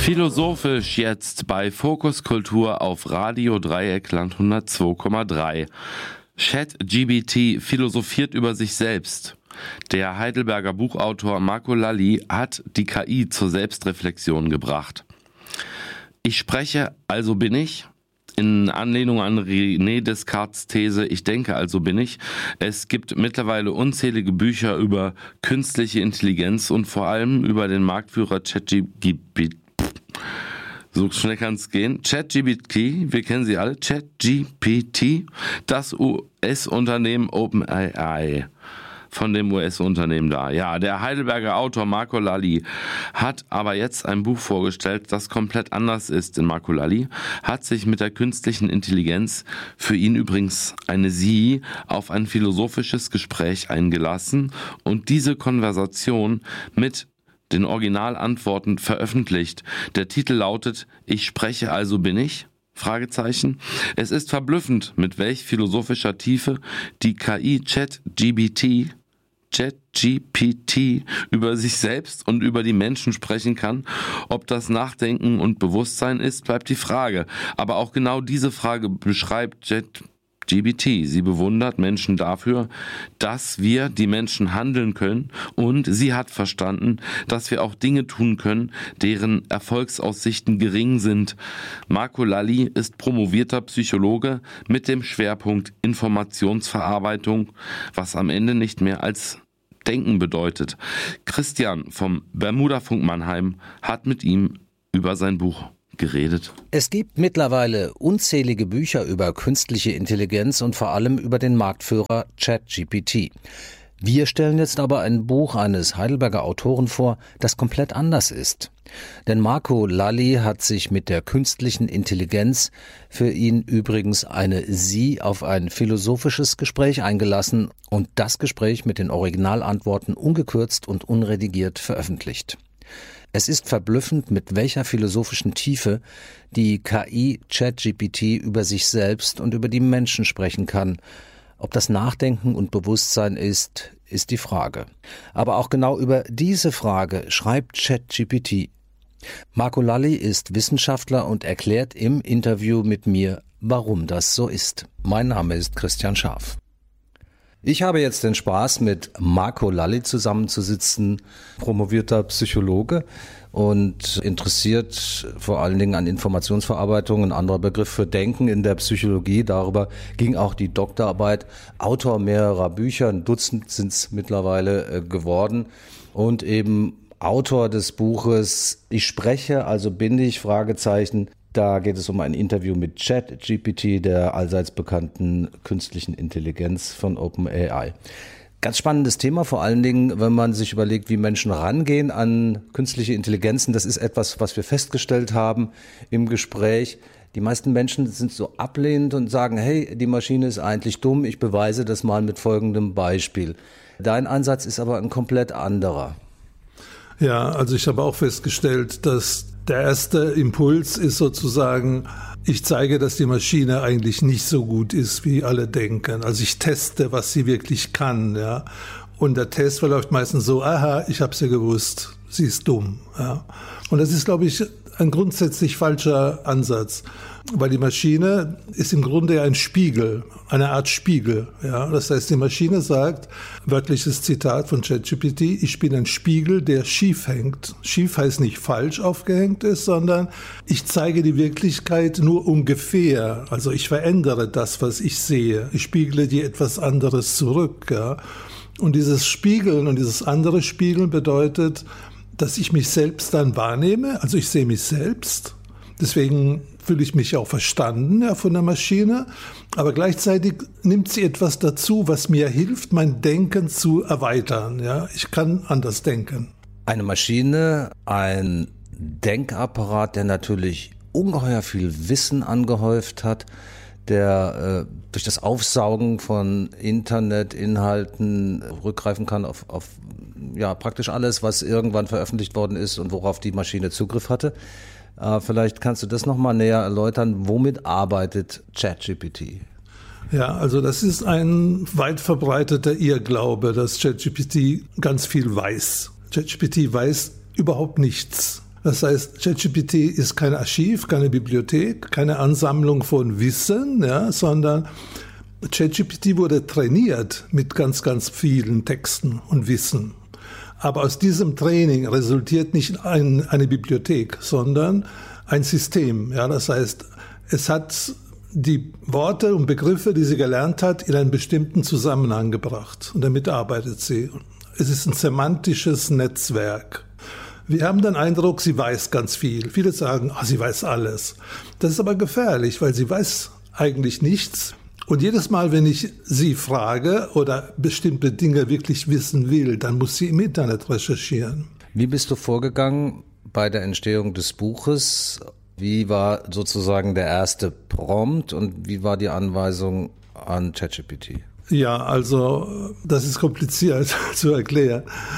Philosophisch jetzt bei Fokus Kultur auf Radio Dreieckland 102,3. ChatGPT philosophiert über sich selbst. Der Heidelberger Buchautor Marco Lalli hat die KI zur Selbstreflexion gebracht. Ich spreche, also bin ich. In Anlehnung an René Descartes' These, ich denke, also bin ich. Es gibt mittlerweile unzählige Bücher über künstliche Intelligenz und vor allem über den Marktführer ChatGPT. So schnell kann es gehen. ChatGPT, wir kennen sie alle. ChatGPT, das US-Unternehmen OpenAI. Von dem US-Unternehmen da. Ja, der Heidelberger Autor Marco Lalli hat aber jetzt ein Buch vorgestellt, das komplett anders ist. Denn Marco Lalli hat sich mit der künstlichen Intelligenz, für ihn übrigens eine Sie, auf ein philosophisches Gespräch eingelassen und diese Konversation mit den Originalantworten veröffentlicht. Der Titel lautet Ich spreche, also bin ich? Fragezeichen. Es ist verblüffend, mit welch philosophischer Tiefe die KI ChatGPT über sich selbst und über die Menschen sprechen kann. Ob das Nachdenken und Bewusstsein ist, bleibt die Frage. Aber auch genau diese Frage beschreibt ChatGPT. Sie bewundert Menschen dafür, dass wir, die Menschen, handeln können, und sie hat verstanden, dass wir auch Dinge tun können, deren Erfolgsaussichten gering sind. Marco Lalli ist promovierter Psychologe mit dem Schwerpunkt Informationsverarbeitung, was am Ende nicht mehr als Denken bedeutet. Christian vom Bermuda-Funk Mannheim hat mit ihm über sein Buch geredet. Es gibt mittlerweile unzählige Bücher über künstliche Intelligenz und vor allem über den Marktführer ChatGPT. Wir stellen jetzt aber ein Buch eines Heidelberger Autoren vor, das komplett anders ist. Denn Marco Lalli hat sich mit der künstlichen Intelligenz, für ihn übrigens eine Sie, auf ein philosophisches Gespräch eingelassen und das Gespräch mit den Originalantworten ungekürzt und unredigiert veröffentlicht. Es ist verblüffend, mit welcher philosophischen Tiefe die KI ChatGPT über sich selbst und über die Menschen sprechen kann. Ob das Nachdenken und Bewusstsein ist die Frage. Aber auch genau über diese Frage schreibt ChatGPT. Marco Lalli ist Wissenschaftler und erklärt im Interview mit mir, warum das so ist. Mein Name ist Christian Scharf. Ich habe jetzt den Spaß, mit Marco Lalli zusammenzusitzen, promovierter Psychologe und interessiert vor allen Dingen an Informationsverarbeitung, ein anderer Begriff für Denken in der Psychologie. Darüber ging auch die Doktorarbeit, Autor mehrerer Bücher, ein Dutzend sind es mittlerweile geworden, und eben Autor des Buches Ich spreche, also bin ich, Fragezeichen. Da geht es um ein Interview mit ChatGPT, der allseits bekannten künstlichen Intelligenz von OpenAI. Ganz spannendes Thema, vor allen Dingen, wenn man sich überlegt, wie Menschen rangehen an künstliche Intelligenzen. Das ist etwas, was wir festgestellt haben im Gespräch. Die meisten Menschen sind so ablehnend und sagen, hey, die Maschine ist eigentlich dumm, ich beweise das mal mit folgendem Beispiel. Dein Ansatz ist aber ein komplett anderer. Ja, also ich habe auch festgestellt, dass der erste Impuls ist sozusagen, ich zeige, dass die Maschine eigentlich nicht so gut ist, wie alle denken. Also ich teste, was sie wirklich kann, ja. Und der Test verläuft meistens so, aha, ich habe es ja gewusst, sie ist dumm, ja. Und das ist, glaube ich, ein grundsätzlich falscher Ansatz, weil die Maschine ist im Grunde ein Spiegel, eine Art Spiegel. Ja? Das heißt, die Maschine sagt, wörtliches Zitat von ChatGPT, ich bin ein Spiegel, der schief hängt. Schief heißt nicht falsch aufgehängt ist, sondern ich zeige die Wirklichkeit nur ungefähr. Also ich verändere das, was ich sehe. Ich spiegle dir etwas anderes zurück. Ja? Und dieses Spiegeln und dieses andere Spiegeln bedeutet, dass ich mich selbst dann wahrnehme, also ich sehe mich selbst, deswegen fühle ich mich auch verstanden, ja, von der Maschine, aber gleichzeitig nimmt sie etwas dazu, was mir hilft, mein Denken zu erweitern. Ja. Ich kann anders denken. Eine Maschine, ein Denkapparat, der natürlich ungeheuer viel Wissen angehäuft hat, der durch das Aufsaugen von Internetinhalten rückgreifen kann auf praktisch alles, was irgendwann veröffentlicht worden ist und worauf die Maschine Zugriff hatte. Vielleicht kannst du das nochmal näher erläutern. Womit arbeitet ChatGPT? Ja, also das ist ein weit verbreiteter Irrglaube, dass ChatGPT ganz viel weiß. ChatGPT weiß überhaupt nichts. Das heißt, ChatGPT ist kein Archiv, keine Bibliothek, keine Ansammlung von Wissen, ja, sondern ChatGPT wurde trainiert mit ganz, ganz vielen Texten und Wissen. Aber aus diesem Training resultiert nicht eine Bibliothek, sondern ein System. Ja, das heißt, es hat die Worte und Begriffe, die sie gelernt hat, in einen bestimmten Zusammenhang gebracht. Und damit arbeitet sie. Es ist ein semantisches Netzwerk. Wir haben den Eindruck, sie weiß ganz viel. Viele sagen, sie weiß alles. Das ist aber gefährlich, weil sie weiß eigentlich nichts. Und jedes Mal, wenn ich sie frage oder bestimmte Dinge wirklich wissen will, dann muss sie im Internet recherchieren. Wie bist du vorgegangen bei der Entstehung des Buches? Wie war sozusagen der erste Prompt und wie war die Anweisung an ChatGPT? Ja, also das ist kompliziert zu erklären,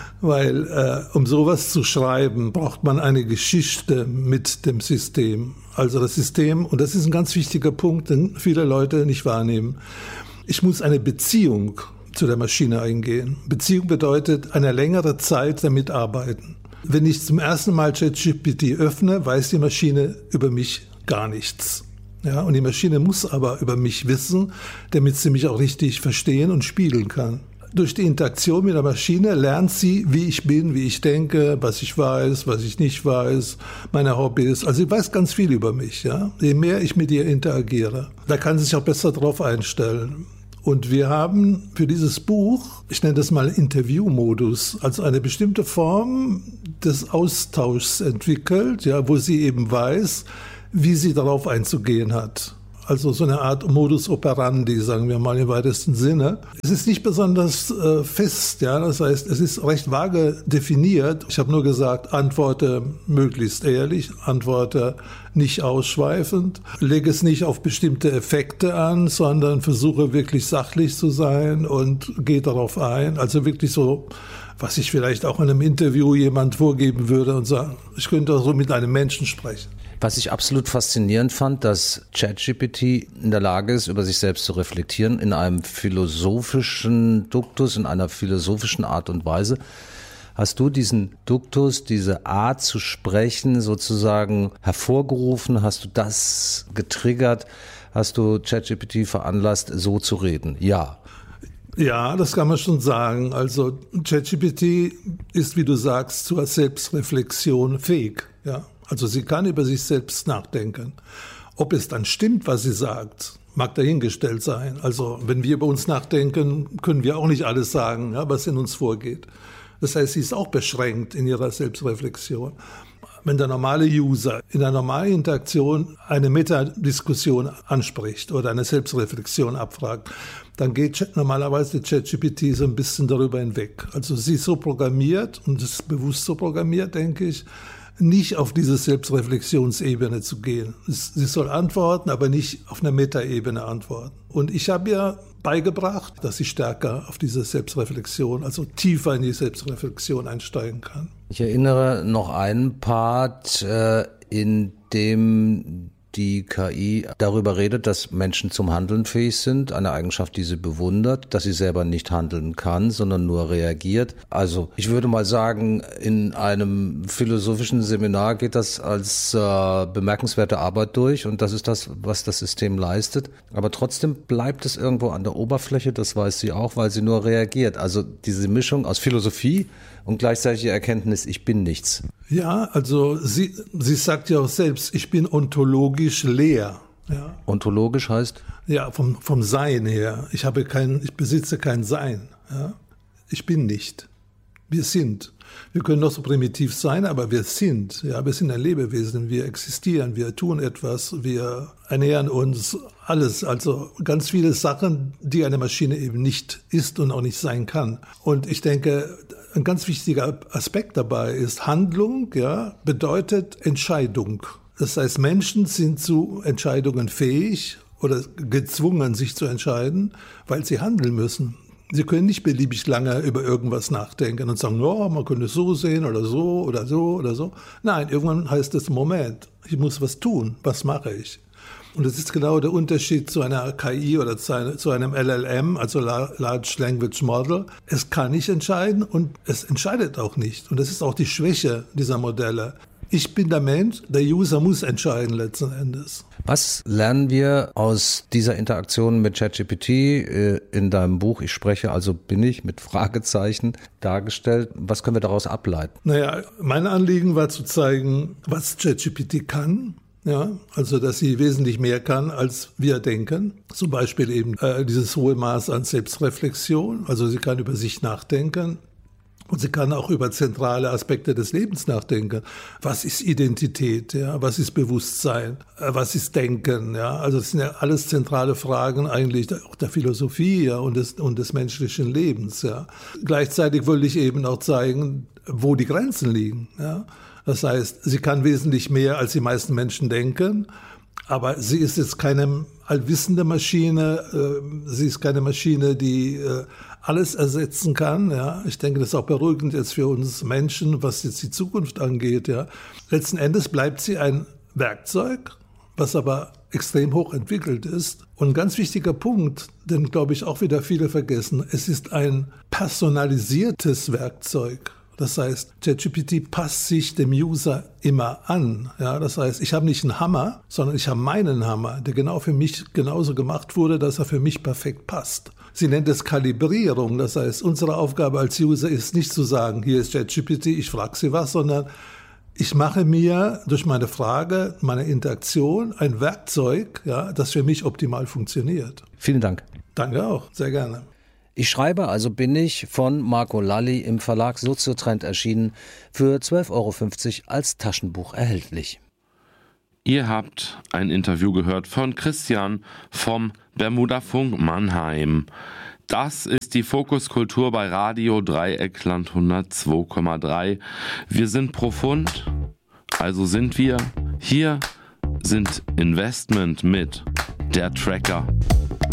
weil um sowas zu schreiben, braucht man eine Geschichte mit dem System. Also das System, und das ist ein ganz wichtiger Punkt, den viele Leute nicht wahrnehmen. Ich muss eine Beziehung zu der Maschine eingehen. Beziehung bedeutet eine längere Zeit damit arbeiten. Wenn ich zum ersten Mal ChatGPT öffne, weiß die Maschine über mich gar nichts. Ja, und die Maschine muss aber über mich wissen, damit sie mich auch richtig verstehen und spiegeln kann. Durch die Interaktion mit der Maschine lernt sie, wie ich bin, wie ich denke, was ich weiß, was ich nicht weiß, meine Hobbys. Also sie weiß ganz viel über mich. Ja? Je mehr ich mit ihr interagiere, da kann sie sich auch besser drauf einstellen. Und wir haben für dieses Buch, ich nenne das mal Interviewmodus, also eine bestimmte Form des Austauschs entwickelt, ja, wo sie eben weiß, wie sie darauf einzugehen hat. Also so eine Art Modus operandi, sagen wir mal im weitesten Sinne. Es ist nicht besonders fest, ja, das heißt, es ist recht vage definiert. Ich habe nur gesagt, antworte möglichst ehrlich, antworte nicht ausschweifend, lege es nicht auf bestimmte Effekte an, sondern versuche wirklich sachlich zu sein und gehe darauf ein. Also wirklich so, was ich vielleicht auch in einem Interview jemand vorgeben würde und sagen, ich könnte so mit einem Menschen sprechen. Was ich absolut faszinierend fand, dass ChatGPT in der Lage ist, über sich selbst zu reflektieren, in einem philosophischen Duktus, in einer philosophischen Art und Weise. Hast du diesen Duktus, diese Art zu sprechen sozusagen hervorgerufen? Hast du das getriggert? Hast du ChatGPT veranlasst, so zu reden? Ja. Ja, das kann man schon sagen. Also ChatGPT ist, wie du sagst, zur Selbstreflexion fähig, ja. Also sie kann über sich selbst nachdenken. Ob es dann stimmt, was sie sagt, mag dahingestellt sein. Also wenn wir über uns nachdenken, können wir auch nicht alles sagen, ja, was in uns vorgeht. Das heißt, sie ist auch beschränkt in ihrer Selbstreflexion. Wenn der normale User in einer normalen Interaktion eine Metadiskussion anspricht oder eine Selbstreflexion abfragt, dann geht normalerweise ChatGPT so ein bisschen darüber hinweg. Also sie ist so programmiert, und es ist bewusst so programmiert, denke ich, nicht auf diese Selbstreflexionsebene zu gehen. Sie soll antworten, aber nicht auf einer Metaebene antworten. Und ich habe ihr beigebracht, dass sie stärker auf diese Selbstreflexion, also tiefer in die Selbstreflexion einsteigen kann. Ich erinnere noch einen Part, in dem die KI darüber redet, dass Menschen zum Handeln fähig sind, eine Eigenschaft, die sie bewundert, dass sie selber nicht handeln kann, sondern nur reagiert. Also ich würde mal sagen, in einem philosophischen Seminar geht das als bemerkenswerte Arbeit durch und das ist das, was das System leistet. Aber trotzdem bleibt es irgendwo an der Oberfläche, das weiß sie auch, weil sie nur reagiert. Also diese Mischung aus Philosophie und gleichzeitig die Erkenntnis, ich bin nichts. Ja, also sie sagt ja auch selbst, ich bin ontologisch leer. Ja. Ontologisch heißt? Ja, vom Sein her. Ich besitze kein Sein. Ja. Ich bin nicht. Wir sind. Wir können noch so primitiv sein, aber wir sind. Ja, wir sind ein Lebewesen. Wir existieren. Wir tun etwas. Wir ernähren uns. Alles. Also ganz viele Sachen, die eine Maschine eben nicht ist und auch nicht sein kann. Und ich denke, ein ganz wichtiger Aspekt dabei ist, Handlung, ja, bedeutet Entscheidung. Das heißt, Menschen sind zu Entscheidungen fähig oder gezwungen, sich zu entscheiden, weil sie handeln müssen. Sie können nicht beliebig lange über irgendwas nachdenken und sagen, oh, man könnte es so sehen oder so oder so oder so. Nein, irgendwann heißt es, Moment, ich muss was tun. Was mache ich? Und das ist genau der Unterschied zu einer KI oder zu einem LLM, also Large Language Model. Es kann nicht entscheiden und es entscheidet auch nicht. Und das ist auch die Schwäche dieser Modelle. Ich bin der Mensch, der User muss entscheiden letzten Endes. Was lernen wir aus dieser Interaktion mit ChatGPT in deinem Buch? Ich spreche, also bin ich, mit Fragezeichen dargestellt. Was können wir daraus ableiten? Naja, mein Anliegen war zu zeigen, was ChatGPT kann. Ja, also dass sie wesentlich mehr kann, als wir denken. Zum Beispiel eben dieses hohe Maß an Selbstreflexion. Also sie kann über sich nachdenken. Und sie kann auch über zentrale Aspekte des Lebens nachdenken. Was ist Identität? Ja? Was ist Bewusstsein? Was ist Denken? Ja? Also das sind ja alles zentrale Fragen eigentlich auch der Philosophie, ja, und des menschlichen Lebens. Ja? Gleichzeitig wollte ich eben auch zeigen, wo die Grenzen liegen. Ja? Das heißt, sie kann wesentlich mehr, als die meisten Menschen denken. Aber sie ist jetzt keine allwissende Maschine. Sie ist keine Maschine, die alles ersetzen kann. Ja. Ich denke, das ist auch beruhigend jetzt für uns Menschen, was jetzt die Zukunft angeht. Ja. Letzten Endes bleibt sie ein Werkzeug, was aber extrem hoch entwickelt ist. Und ein ganz wichtiger Punkt, den, glaube ich, auch wieder viele vergessen, es ist ein personalisiertes Werkzeug. Das heißt, ChatGPT passt sich dem User immer an. Ja, das heißt, ich habe nicht einen Hammer, sondern ich habe meinen Hammer, der genau für mich genauso gemacht wurde, dass er für mich perfekt passt. Sie nennt es Kalibrierung. Das heißt, unsere Aufgabe als User ist nicht zu sagen, hier ist ChatGPT, ich frage Sie was, sondern ich mache mir durch meine Frage, meine Interaktion ein Werkzeug, ja, das für mich optimal funktioniert. Vielen Dank. Danke auch, sehr gerne. Ich schreibe, also bin ich, von Marco Lalli im Verlag Soziotrend erschienen, für 12,50 € als Taschenbuch erhältlich. Ihr habt ein Interview gehört von Christian vom Bermudafunk Mannheim. Das ist die Fokuskultur bei Radio Dreieckland 102,3. Wir sind profund, also sind wir. Hier sind Investment mit der Tracker.